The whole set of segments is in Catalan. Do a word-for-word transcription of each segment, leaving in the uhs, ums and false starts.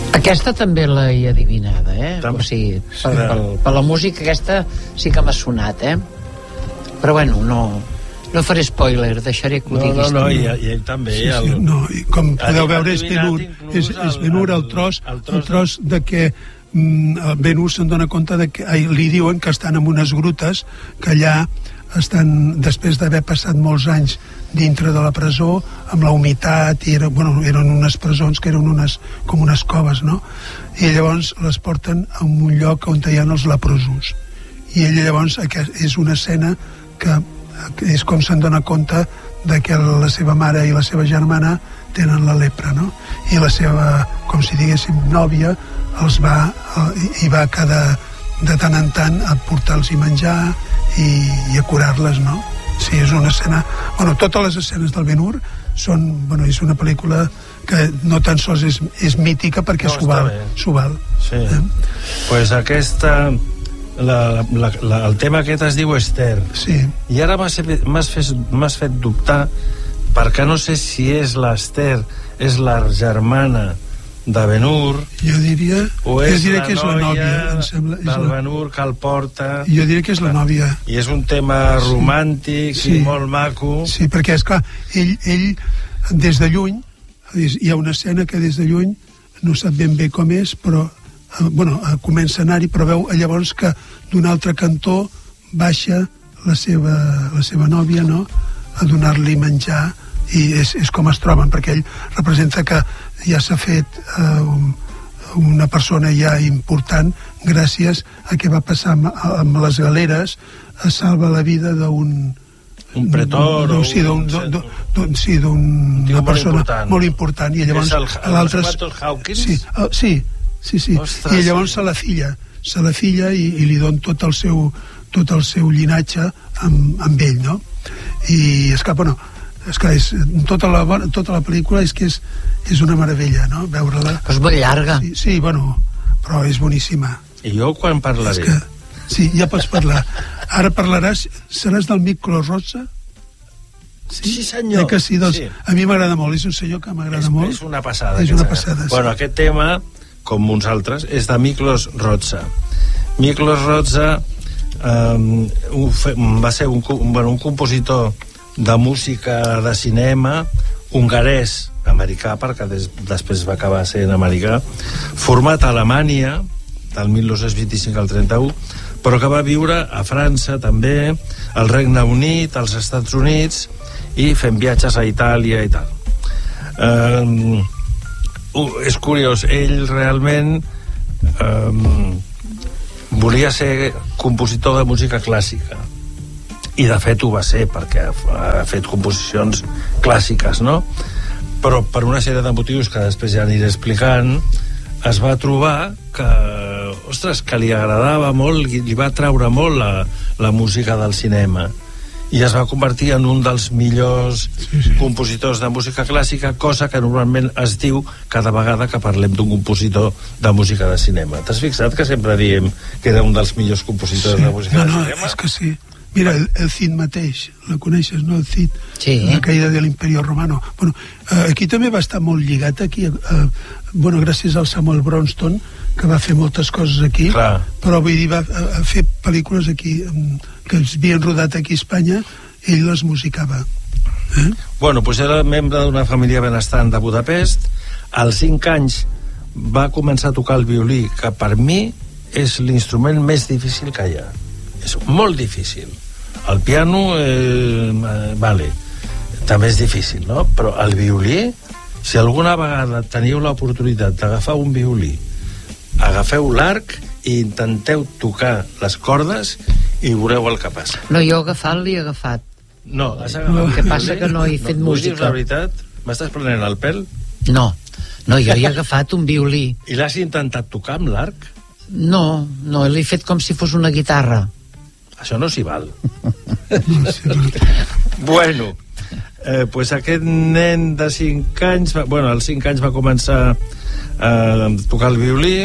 Aquesta també l'he adivinada, eh? Tam- O sigui, per, Sí. per, per la música aquesta sí que m'ha sonat, eh? Però bueno, no, no faré spoiler, deixaré que ho No, no, diguis. no, tu. i, i ell també. Sí, el... sí, no, i com podeu Ha veure és adivinat Ben-Hur, inclús és, és el- Ben-Hur el el- tros, el el tros tros, de que mm, el Ben-Hur se'n dona compte de que ai, li diuen que estan en unes grutes, que allà estan, després d'haver passat molts anys dintre de la presó, amb la humitat, i era, bueno, eren unes presons que eren unes, com unes coves, no? I llavors les porten a un lloc on hi ha els leprosos. I ell llavors, aquest, és una escena que, que és com se'n dona compte de que la seva mare i la seva germana tenen la lepra, no? I la seva, com si diguéssim, nòvia els va, eh, i va cada, de tant en tant a portar-los menjar i, i a curar-les, no? Sí, és una escena... Bueno, totes les escenes del Ben-Hur són... Bueno, és una pel·lícula que no tan sols és, és mítica perquè No, s'ho val, està bé. s'ho val. Sí. Eh? Pues aquesta... La, la, la, el tema aquest es diu Esther. Sí. I ara m'has fet, m'has fet, m'has fet dubtar perquè no sé si és l'Esther, és la germana de Ben-Hur Jo diria... o jo és diria la que és la noia nòvia, em sembla. És del la, Ben-Hur que el porta. jo diria que és la nòvia. I és un tema romàntic Sí. i molt maco. Sí, perquè, és clar, ell, ell des de lluny, hi ha una escena que des de lluny no sap ben bé com és, però eh, bueno, eh, comença a anar-hi, però veu llavors que d'un altre cantó baixa la seva, la seva nòvia, no?, a donar-li menjar, i és, és com es troben, perquè ell representa que ja s'ha fet eh, un, una persona ja important gràcies a què va passar amb, amb les galeres a salvar la vida d'un Un pretor d'un- o sí, d'un, un- d'un, d'un, sí, d'una tio molt persona important. molt important, i llavors És el- el l'altre no sé quantos Hawkins? sí, uh, sí, sí, sí. Ostres, i llavors sí. se la filla se la filla i, i li don tot el seu tot el seu llinatge amb, amb ell, no? I és que, bueno, és que és, tota, la, tota la pel·lícula és que és, és una meravella, no?, veure-la. Però és molt llarga. Sí, sí, bueno, però és boníssima. I jo quan parlaré? És que, sí, ja pots parlar. Ara parlaràs, seràs del Miklos Rozsa? Sí, senyor. Eh que sí, doncs, Sí. a mi m'agrada molt, és un senyor que m'agrada És, molt. és una passada. És aquesta. una passada, sí. Bueno, aquest tema, com uns altres, és de Miklos Rozsa. Miklos Rozsa eh, va ser un, un, bueno, un compositor de música de cinema hongarès, americà, perquè des, després va acabar sent americà, format a Alemanya del mil nou-cents vint-i-cinc al trenta-u, però que va viure a França també, al Regne Unit, als Estats Units, i fent viatges a Itàlia i tal. Eh, uh, és curiós, ell realment eh, volia ser compositor de música clàssica, i de fet ho va ser perquè ha fet composicions clàssiques, no? Però per una sèrie de motius que després ja aniré explicant, es va trobar que, ostres, que li agradava molt, li va atraure molt la, la música del cinema, i es va convertir en un dels millors Sí, sí. compositors de música clàssica, cosa que normalment es diu cada vegada que parlem d'un compositor de música de cinema. T'has fixat que sempre diem que era un dels millors compositors Sí. de música No, de no, cinema? és que sí. Mira, el, el Cid mateix, la coneixes, no? El Cid, Sí. la caïda de l'Imperio Romano. Bueno, eh, aquí també va estar molt lligat, aquí, eh, bueno, gràcies al Samuel Bronston, que va fer moltes coses aquí, Clar. però vull dir, va a, a fer pel·lícules aquí, eh, que es havien rodat aquí a Espanya, ell les musicava. Eh? Bueno, doncs era membre d'una família benestant de Budapest. Als cinc anys va començar a tocar el violí, que per mi és l'instrument més difícil que hi ha. És molt difícil. El piano, eh, eh, vale, també és difícil, no? Però el violí, si alguna vegada teniu l'oportunitat d'agafar un violí, agafeu l'arc i intenteu tocar les cordes i veureu el que passa. No, jo agafat-li he agafat. No, has agafat El que el passa violí? que no he fet no, música. Dius la veritat? M'estàs prenent el pèl? No, no, jo hi he agafat un violí. I l'has intentat tocar amb l'arc? No, no, l'he fet com si fos una guitarra. Això no s'hi val. Bueno, eh, pues aquest nen de cinc anys, va, bueno, als cinc anys va començar a tocar el violí.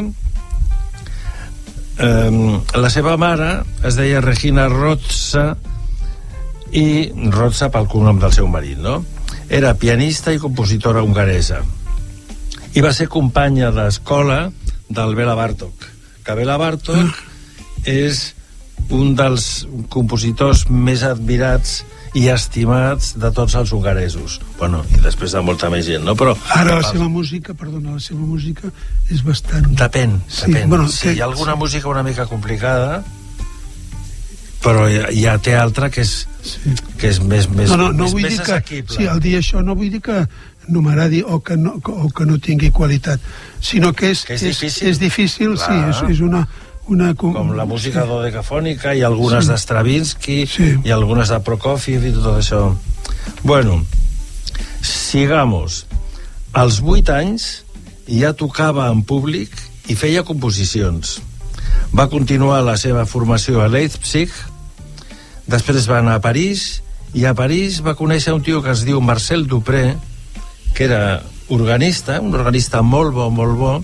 Eh, la seva mare es deia Regina Rozsa, i Rozsa pel cognom del seu marit, no? Era pianista i compositora hongaresa. i va ser companya d'escola del Bela Bartók, que Bela Bartók és un dels compositors més admirats i estimats de tots els hongaresos. Bueno, i després de molta més gent, no? Però ara la seva música, perdona, la seva música és bastant... Depèn, Sí, depèn. bueno, sí, té- hi ha alguna música una mica complicada, però ja, ja té altra que és, Sí. que és més, més, no, no, no més, vull més dir que, assequible. sí, al dir això no vull dir que no m'agradi o, que no, o que no tingui qualitat, sinó que és, Que és difícil. és, és difícil, Clar. sí, és, és una, una... Com la música sí. dodecafònica i algunes Sí. d'Stravinsky Sí. i algunes de Prokofiev i tot això. Bueno, sigamos. Als vuit anys ja tocava en públic i feia composicions. Va continuar la seva formació a Leipzig, després va anar a París, i a París va conèixer un tio que es diu Marcel Dupré, que era organista, un organista molt bo, molt bo,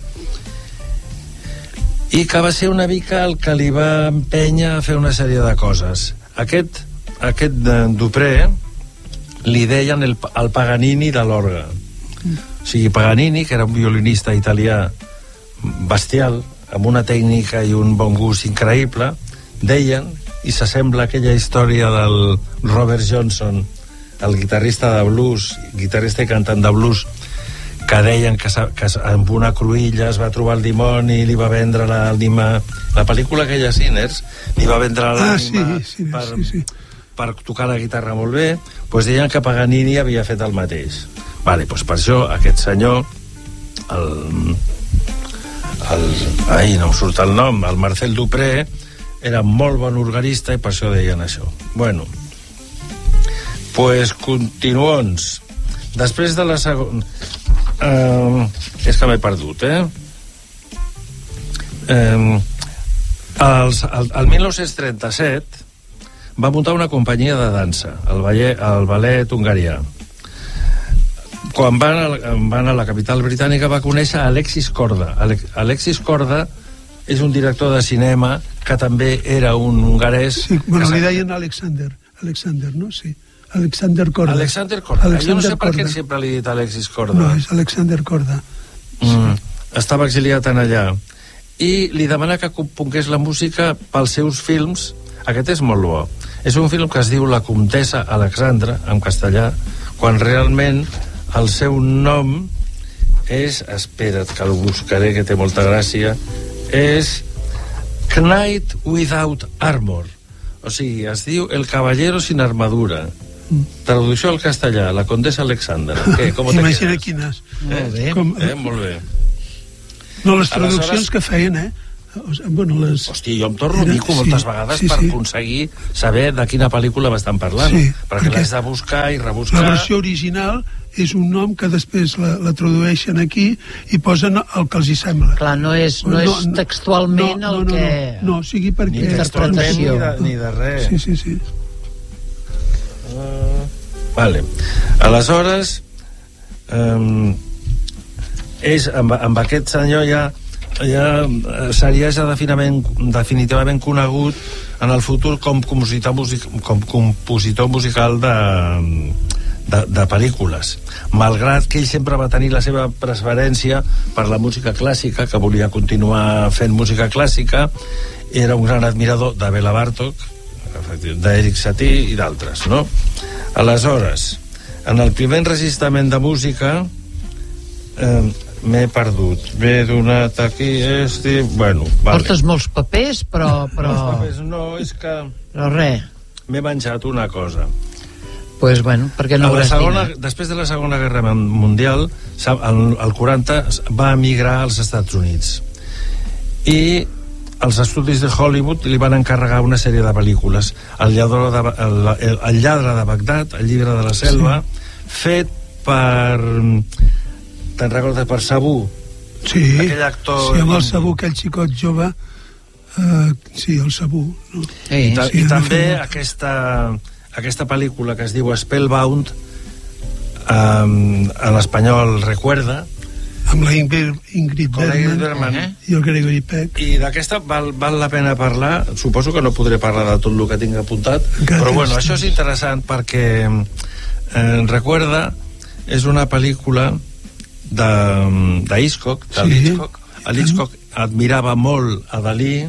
i que va ser una mica el que li va empènyer a fer una sèrie de coses. Aquest, aquest eh, Dupré li deien el, el Paganini de l'orgue. O sigui, Paganini, que era un violinista italià bestial, amb una tècnica i un bon gust increïble, deien, i s'assembla a aquella història del Robert Johnson, el guitarrista de blues, guitarrista i cantant de blues, que deien que, que amb una cruïlla es va trobar el dimoni i li va vendre l'ànima, la pel·lícula aquella Sinners, li va vendre l'ànima Ah, sí, sí, per, sí, sí. per tocar la guitarra molt bé, doncs deien que Paganini havia fet el mateix. Vale, doncs per això aquest senyor, el, el, ai, no em surt el nom, el Marcel Dupré, era molt bon organista i per això deien això. Bueno, pues continuons. Després de la segona... Uh, és que m'he perdut, eh? Uh, els, el, el mil nou-cents trenta-set va muntar una companyia de dansa, el ballet, el ballet hungarià. Quan van a, van a la capital britànica va conèixer Alexis Korda. Ale, Alexis Korda és un director de cinema que també era un hongarès... Sí, bueno, que li deien Alexander, Alexander, no? Sí. Alexander Korda. Alexander Korda. Alexander Jo no sé per Korda. què sempre li he dit Alexis Korda. No, és Alexander Korda. Mm, estava exiliat en allà. I li demana que compongués la música pels seus films. Aquest és molt bo. És un film que es diu La Comtessa Alexandra, en castellà, quan realment el seu nom és... Espera't, que el buscaré, que té molta gràcia. És Knight Without Armor. O sigui, es diu El Caballero sin Armadura. Traducció al castellà, La Condessa Alexandra. Què, com te Imagina quedes? quines. Molt bé. Com, Eh, molt bé. no, les traduccions Aleshores- que feien, eh? O sigui, bueno, les... Hòstia, jo em torno a Era- dir moltes sí, vegades sí, per sí. aconseguir saber de quina pel·lícula m'estan parlant, Sí, perquè perquè l'has de buscar i rebuscar. La versió original és un nom que després la, la tradueixen aquí i posen el que els hi sembla. Clar, no és, no, és textualment no, no, el no, que... No, no, sigui perquè... Ni textualment ni de, ni de res. Sí, sí, sí. Uh, vale. Aleshores, um, és, amb, amb aquest senyor ja, ja seria ja definitivament, definitivament conegut en el futur com compositor, music, com compositor musical de, de, de pel·lícules, malgrat que ell sempre va tenir la seva preferència per la música clàssica, que volia continuar fent música clàssica. Era un gran admirador de Bela Bartók, d'Eric Satie i d'altres, no? Aleshores, en el primer enregistrament de música eh, m'he perdut, m'he donat aquí este... Bueno, vale. Portes molts papers, però... però... Els papers no, és que Però res. m'he menjat una cosa. Pues bueno, perquè no A la hauràs segona, dinat. després de la Segona Guerra Mundial, el, el quaranta va emigrar als Estats Units. I els estudis de Hollywood li van encarregar una sèrie de pel·lícules. El lladre de, el, el, el lladre de Bagdad, El llibre de la selva, sí. Fet per... Te'n recordes? Per Sabú. Sí, Aquell actor sí, amb el indi. Sabú, aquell xicot jove, eh, sí, el Sabú. No? Sí, I, ta, sí, i no també fem molt. aquesta, aquesta pel·lícula que es diu Spellbound, um, en espanyol Recuerda, Amb la Ingrid, Ingrid con la Ingrid Bergman Bergman, eh? i el Gregory Peck. i d'aquesta val, val la pena parlar. Suposo que no podré parlar de tot el que tinc apuntat, Encara però bueno, tens això és temps. interessant perquè eh, Recuerda és una pel·lícula de, de Hitchcock, de Sí. Hitchcock. El Hitchcock admirava molt a Dalí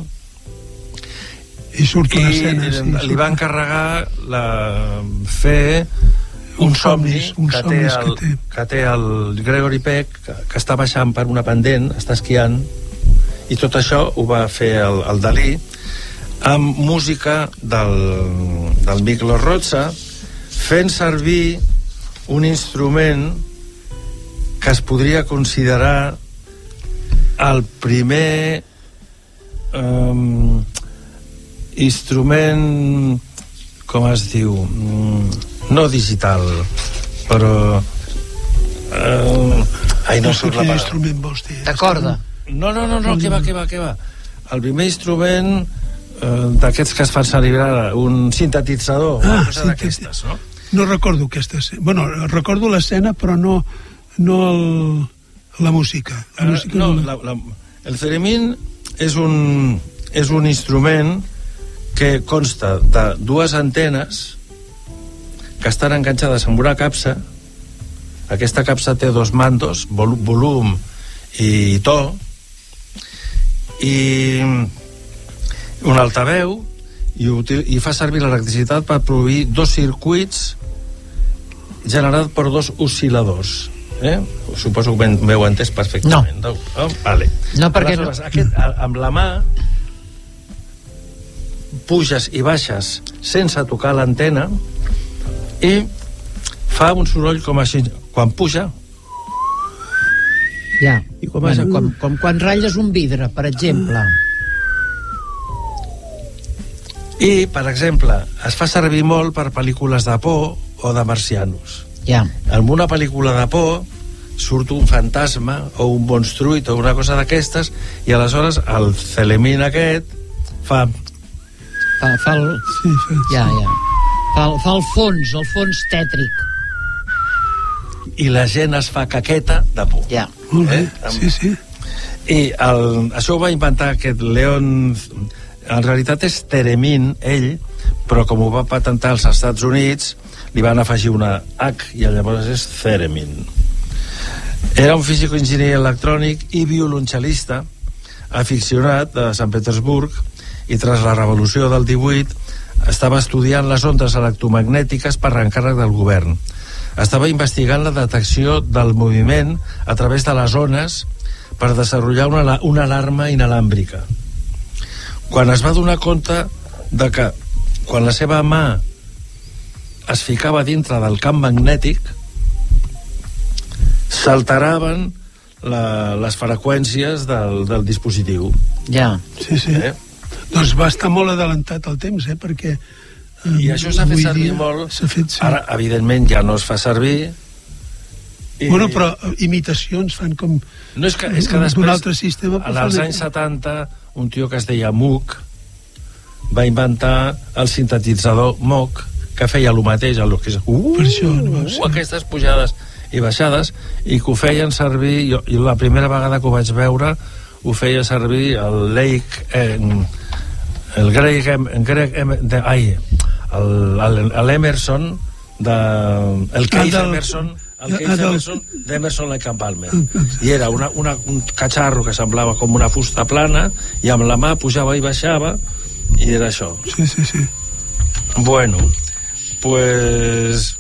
i surt una i escena, sí, li surt- va encarregar la, fer un Uns somni somnis, uns que, té somnis el, que té. que té el Gregory Peck, que, que està baixant per una pendent, està esquiant, i tot això ho va fer el, el Dalí amb música del, del Miklos Rozsa, fent servir un instrument que es podria considerar el primer um, instrument, com es diu, no digital, però uh, ai, no surt la Quin paraula. instrument vols dir? De corda. No, no, no, no, què va, què va, què va. El primer instrument eh, d'aquests que es fan servir ara, un sintetitzador, Ah, una cosa sí, d'aquestes, no? No recordo aquesta escena. Bueno, recordo l'escena, però no, no el, la música. La Uh, música no, no, la, la, el theremin és un, és un instrument que consta de dues antenes que estan enganxades amb una capsa. Aquesta capsa té dos mandos, vol, volum i to, i un altaveu, i, util, i fa servir l'electricitat per produir dos circuits generats per dos oscil·ladors. Eh? Suposo que m'heu entès perfectament. No. Oh, vale. No, perquè Aleshores, no. aquest, amb la mà puges i baixes sense tocar l'antena i fa un soroll com així. Quan puja, Ja. I com Bueno, és- com, com quan ratlles un vidre, per exemple. i, per exemple, es fa servir molt per pel·lícules de por o de marcianos. Ja. En una pel·lícula de por surt un fantasma o un monstruit o una cosa d'aquestes, i aleshores el theremin aquest fa... Fa, fa el... Sí, fa, Ja, ja. Fa, el- fa el fons, el fons tètric. i la gent es fa caqueta de por. Ja. Molt bé, Eh? sí, sí. I el, això ho va inventar aquest Leon... En realitat és theremin, ell, però com ho va patentar als Estats Units, li van afegir una H i llavors és theremin. Era un físico-enginyer electrònic i violoncel·lista aficionat de Sant Petersburg, i tras la revolució del divuit estava estudiant les ondes electromagnètiques per encàrrec del govern. Estava investigant la detecció del moviment a través de les ones per desenvolupar una, una alarma inalàmbrica. Quan es va donar compte de que quan la seva mà es ficava dintre del camp magnètic s'alteraven la, les freqüències del, del dispositiu. Ja. Sí, sí. Eh? Doncs va estar molt adelantat el temps, eh, perquè... Eh, I això s'ha fet avui servir dia molt. S'ha fet, sí. Ara, evidentment, ja no es fa servir. I... Bueno, però eh, imitacions fan com... No, és que, és que d'un després, altre sistema, però en els fan- anys setanta, un tio que es deia Moog va inventar el sintetitzador Moog, que feia el mateix, el que és, uh, Per això, no, sí. uh, aquestes pujades i baixades, i que ho feien servir, jo, jo la primera vegada que ho vaig veure, ho feia servir el Lake, eh, el Greg, el Greg de, ai, l'Emerson, de, el Keith del- Emerson, el ah, Keith del- Emerson d'Emerson Lake and Palmer, i era una, una, un catxarro que semblava com una fusta plana, i amb la mà pujava i baixava, i era això. Sí, sí, sí. Bueno, pues...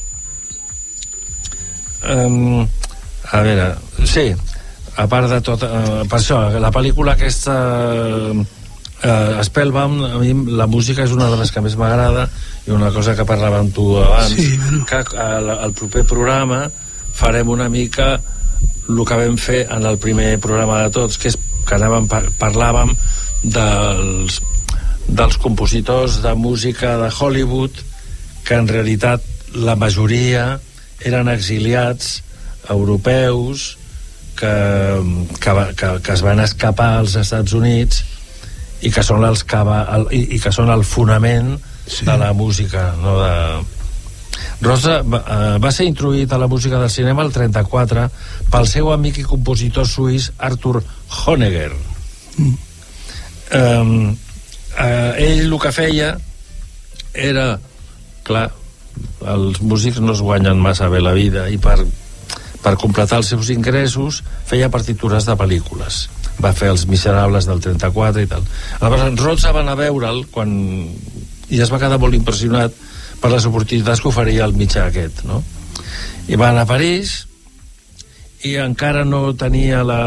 Um, a veure, sí, a part de tot, uh, per això, la pel·lícula aquesta, uh, Spellbound, a mi la música és una de les que més m'agrada, i una cosa que parlava amb tu abans, Sí, bueno. que al, al proper programa farem una mica el que vam fer en el primer programa de tots, que és que anàvem, parlàvem dels dels compositors de música de Hollywood, que en realitat la majoria eren exiliats europeus que, que, que, que es van escapar als Estats Units i que són, els que va, el, i, i que són el fonament sí. de la música, no? De... Rosa va, uh, va ser introduït a la música del cinema el trenta-quatre pel seu amic i compositor suís Arthur Honegger. Mm. Um, uh, ell el que feia era, clar, els músics no es guanyen massa bé la vida, i per, per completar els seus ingressos, feia partitures de pel·lícules. Va fer Els Miserables del trenta-quatre i tal. Aleshores, Roza va anar a veure'l quan... i es va quedar molt impressionat per les oportunitats que oferia el mitjà aquest, no? I va anar a París i encara no tenia la...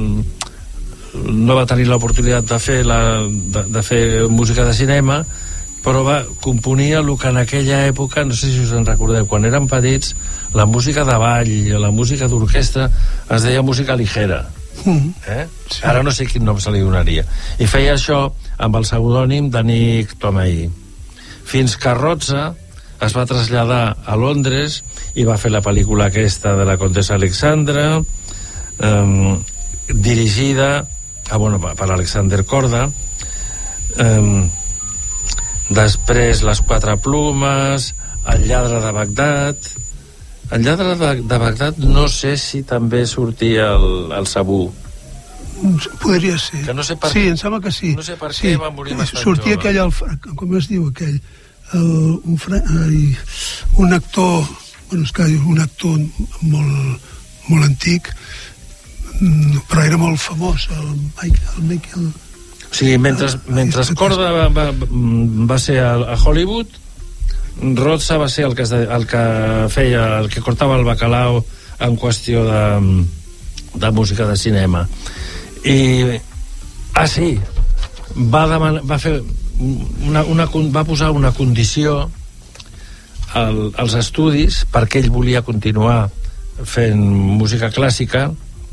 no va tenir l'oportunitat de fer la, de, de fer música de cinema, però va componia el que en aquella època, no sé si us en recordeu, quan érem petits, la música de ball, la música d'orquestra es deia música ligera, eh? Sí. Ara no sé quin nom se li donaria, i feia això amb el pseudònim de Nick Tomei, fins que Roza es va traslladar a Londres i va fer la pel·lícula aquesta de la Contessa Alexandra, eh, dirigida ah, bueno, per Alexander Korda. eh, després Les Quatre Plomes, El lladre de Bagdad. El lladre de, de Bagdad no sé si també sortia el, el Sabú. Podria ser. Que no sé per sí, em sembla que sí. No sé per sí. què va morir bastant sortia jove. Aquell, el, com es diu aquell, el, un, ai, un actor, bueno, és que un actor molt, molt antic, però era molt famós, el Michael... El Michael o sigui, mentre, mentre Korda va, va, va ser a, a Hollywood, Roza va ser el que, el que feia, el que cortava el bacalao en qüestió de, de música de cinema. I ah sí, va demanar, va fer una, una, va posar una condició al, als estudis, perquè ell volia continuar fent música clàssica,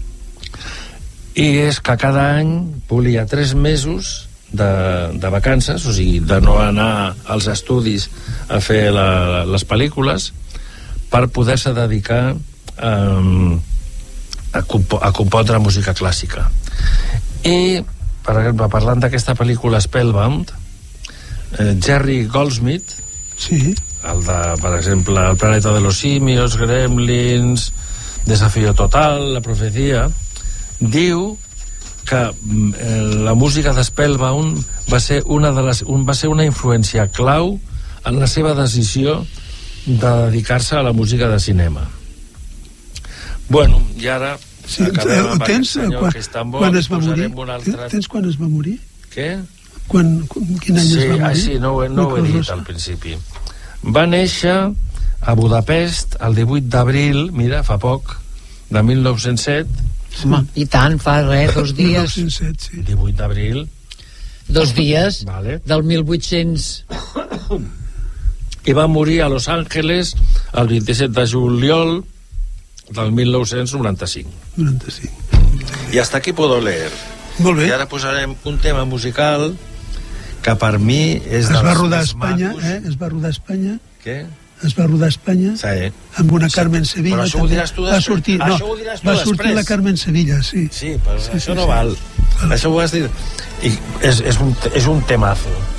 i és que cada any volia tres mesos de, de vacances, o sigui, de no anar als estudis a fer la, les pel·lícules, per poder-se dedicar um, a, compo a compondre música clàssica. I, per exemple, parlant d'aquesta pel·lícula Spellbound, eh, Jerry Goldsmith, sí. el de, per exemple, El planeta de los simios, Gremlins, Desafío total, La profecía, diu que eh, la música de Spellbound va ser una de les, un, va ser una influència clau en la seva decisió de dedicar-se a la música de cinema. Bueno, i ara sí, acabem amb tens, aquest senyor quan, que és tan bo, quan es va morir? Altre... Tens quan es va morir? Què? Quan, quin any sí, es va morir? Ah, sí, no, no ho he dit al principi. Va néixer a Budapest el divuit d'abril, mira, fa poc, de mil nou-cents set. Home, i tant, fa res, dos dies. mil nou-cents set, sí. divuit d'abril. Dos dies, vale. Del mil vuit-cents. I va morir a Los Angeles el vint-i-set de juliol del mil nou-cents noranta-cinc. noranta-cinc. I hasta aquí puedo leer. Molt bé. I ara posarem un tema musical que per mi és es dels va rodar a més Espanya, macos. eh? Es va rodar a Espanya. Què? Es va rodar a Espanya, sí. Amb una Carmen Sevilla. Però això ho diràs tu després. Va sortir, no, això ho diràs tu va sortir després. la Carmen Sevilla, sí. Sí, però sí, això sí, no sí. val. Això ho has dit. I és, és, un, és un temazo.